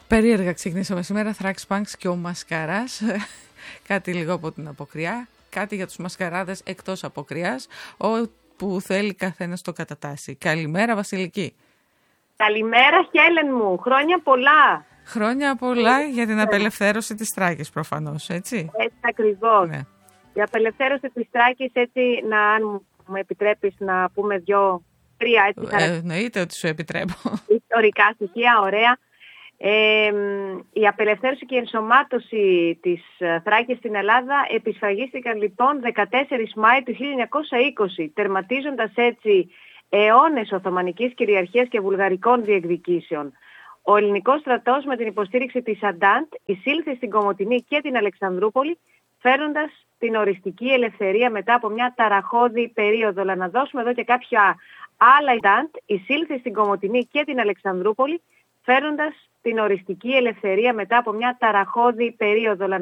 Περίεργα ξεκινήσαμε σήμερα, Thrax Punks και ο Μασκαράς, κάτι λίγο από την αποκριά, κάτι για τους μασκαράδες εκτός αποκριάς, όπου θέλει καθένας το κατατάσσει. Καλημέρα Βασιλική. Καλημέρα Χέλεν μου, χρόνια πολλά. Χρόνια πολλά για την απελευθέρωση της Θράκης προφανώς, έτσι. Έτσι ακριβώς. Ναι. Η απελευθέρωση της Θράκης, έτσι, αν μου επιτρέπεις να πούμε τρία έτσι. Εννοείται ότι σου επιτρέπω. Ιστορικά στοιχεία, ωραία. Η απελευθέρωση και η ενσωμάτωση της Θράκης στην Ελλάδα επισφραγίστηκαν λοιπόν 14 Μάη του 1920, τερματίζοντας έτσι αιώνες Οθωμανικής κυριαρχίας και βουλγαρικών διεκδικήσεων. Ο ελληνικός στρατός με την υποστήριξη της Αντάντ εισήλθε στην Κομοτηνή και την Αλεξανδρούπολη, φέρνοντας την οριστική ελευθερία μετά από μια ταραχώδη περίοδο. Αλλά να δώσουμε εδώ και κάποια άλλα. Αντάντ εισήλθε στην Κομοτηνή και την Αλεξανδρούπολη, φέρνοντας την οριστική ελευθερία μετά από μια ταραχώδη περίοδο.